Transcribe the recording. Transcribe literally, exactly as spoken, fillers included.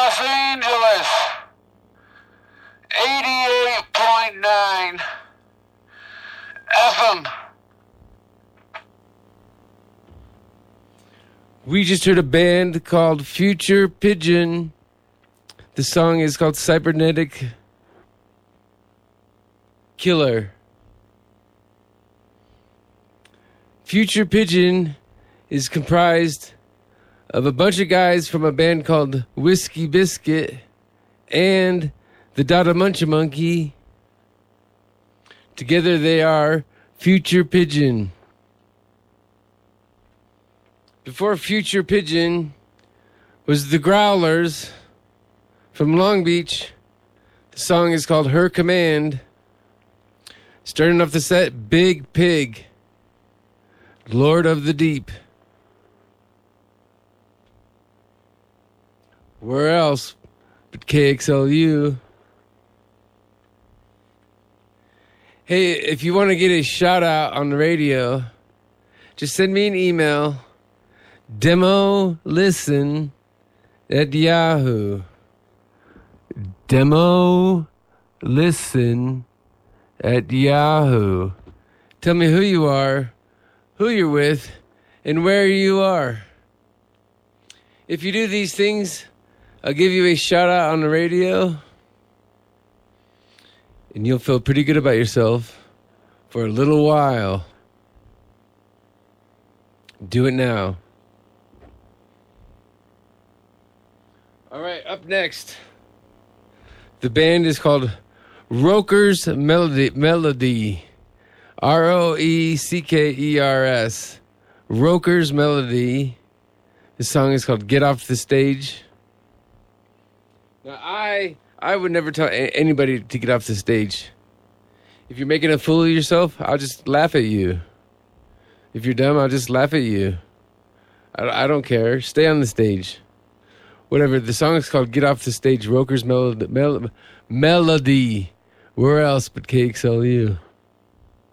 Los Angeles, eighty-eight point nine F M. We just heard a band called Future Pigeon. The song is called Cybernetic Killer. Future Pigeon is comprised of a bunch of guys from a band called Whiskey Biscuit and the Dada Muncha Monkey. Together they are Future Pigeon. Before Future Pigeon was the Growlers from Long Beach. The song is called Her Command. Starting off the set, Big Pig, Lord of the Deep. Where else but K X L U? Hey, if you want to get a shout out on the radio, just send me an email. Demo listen at Yahoo. Demo listen at Yahoo. Tell me who you are, who you're with, and where you are. If you do these things, I'll give you a shout out on the radio, and you'll feel pretty good about yourself for a little while. Do it now. All right, up next, the band is called Roker's Melody. Melody. R O E C K E R S. Roker's Melody. The song is called Get Off the Stage. Now, I I would never tell a- anybody to get off the stage. If you're making a fool of yourself, I'll just laugh at you. If you're dumb, I'll just laugh at you. I, I don't care. Stay on the stage. Whatever. The song is called Get Off the Stage. Roker's Melody. Mel- Melody. Where else but K X L U?